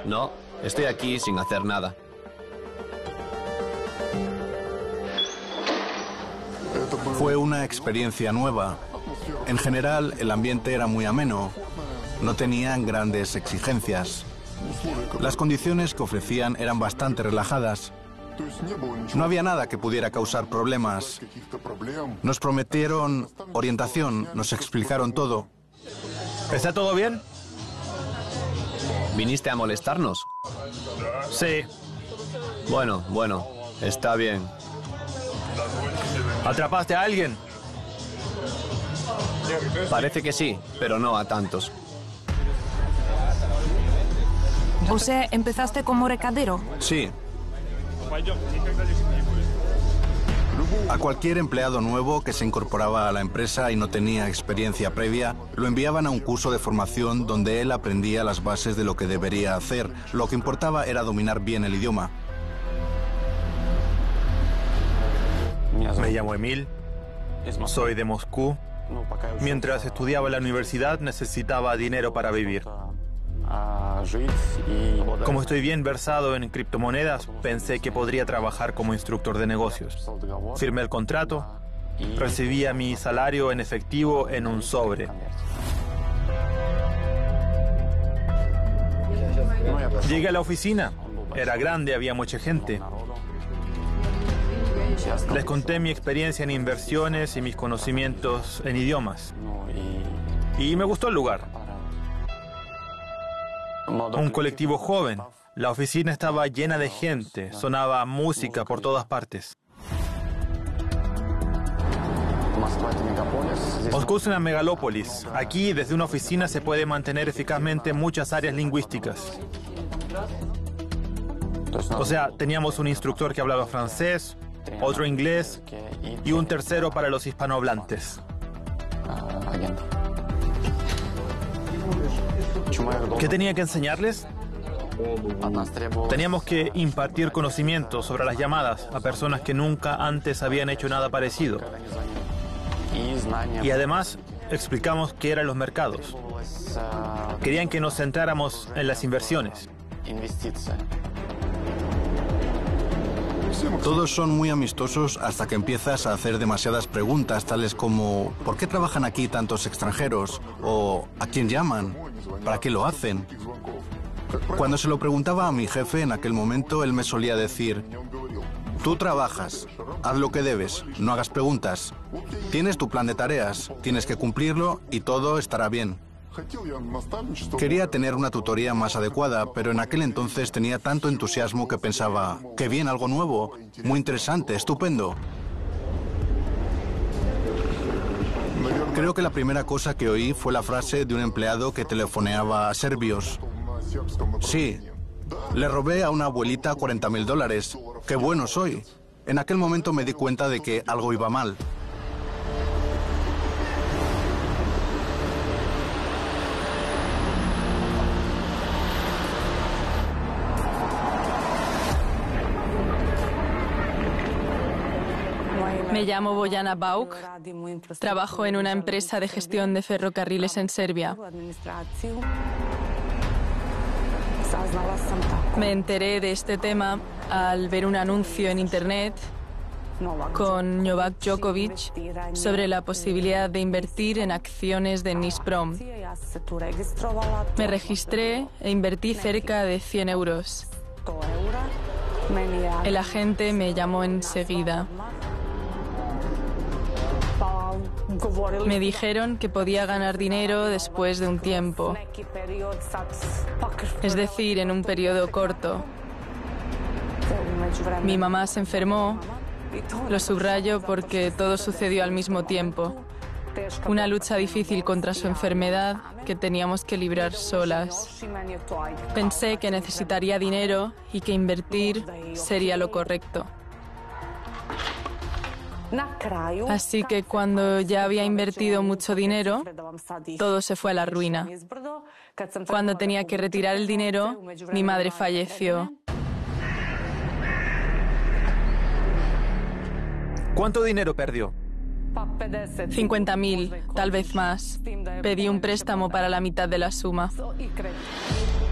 No, estoy aquí sin hacer nada. Fue una experiencia nueva. En general, el ambiente era muy ameno. No tenían grandes exigencias. Las condiciones que ofrecían eran bastante relajadas. No había nada que pudiera causar problemas. Nos prometieron orientación, nos explicaron todo. ¿Está todo bien? ¿Viniste a molestarnos? Sí. Bueno, está bien. ¿Atrapaste a alguien? Parece que sí, pero no a tantos. O sea, ¿empezaste como recadero? Sí. A cualquier empleado nuevo que se incorporaba a la empresa y no tenía experiencia previa, lo enviaban a un curso de formación donde él aprendía las bases de lo que debería hacer. Lo que importaba era dominar bien el idioma. Me llamo Emil, soy de Moscú. Mientras estudiaba en la universidad necesitaba dinero para vivir. Como estoy bien versado en criptomonedas, pensé que podría trabajar como instructor de negocios. Firmé el contrato, recibía mi salario en efectivo en un sobre. Llegué a la oficina, era grande, había mucha gente. Les conté mi experiencia en inversiones y mis conocimientos en idiomas. Y me gustó el lugar. Un colectivo joven. La oficina estaba llena de gente. Sonaba música por todas partes. Moscú es una megalópolis. Aquí, desde una oficina, se puede mantener eficazmente muchas áreas lingüísticas. O sea, teníamos un instructor que hablaba francés, otro inglés y un tercero para los hispanohablantes. ¿Qué tenía que enseñarles? Teníamos que impartir conocimientos sobre las llamadas a personas que nunca antes habían hecho nada parecido. Y además explicamos qué eran los mercados. Querían que nos centráramos en las inversiones. Todos son muy amistosos hasta que empiezas a hacer demasiadas preguntas, tales como ¿por qué trabajan aquí tantos extranjeros? O ¿a quién llaman? ¿Para qué lo hacen? Cuando se lo preguntaba a mi jefe en aquel momento, él me solía decir: tú trabajas, haz lo que debes, no hagas preguntas. Tienes tu plan de tareas, tienes que cumplirlo y todo estará bien. Quería tener una tutoría más adecuada, pero en aquel entonces tenía tanto entusiasmo que pensaba: ¡qué bien, algo nuevo! Muy interesante, estupendo. Creo que la primera cosa que oí fue la frase de un empleado que telefoneaba a serbios. Sí, le robé a una abuelita $40.000. ¡Qué bueno soy! En aquel momento me di cuenta de que algo iba mal. Me llamo Bojana Bauk, trabajo en una empresa de gestión de ferrocarriles en Serbia. Me enteré de este tema al ver un anuncio en internet con Novak Djokovic sobre la posibilidad de invertir en acciones de Nisprom. Me registré e invertí cerca de 100 euros. El agente me llamó enseguida. Me dijeron que podía ganar dinero después de un tiempo, es decir, en un periodo corto. Mi mamá se enfermó, lo subrayo porque todo sucedió al mismo tiempo. Una lucha difícil contra su enfermedad que teníamos que librar solas. Pensé que necesitaría dinero y que invertir sería lo correcto. Así que cuando ya había invertido mucho dinero, todo se fue a la ruina. Cuando tenía que retirar el dinero, mi madre falleció. ¿Cuánto dinero perdió? 50.000, tal vez más. Pedí un préstamo para la mitad de la suma.